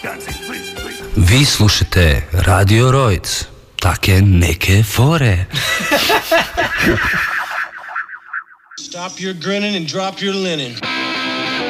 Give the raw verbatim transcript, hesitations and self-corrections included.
Vi slušate Radio Rojc. Take neke fore. Stop your grinning and drop your linen.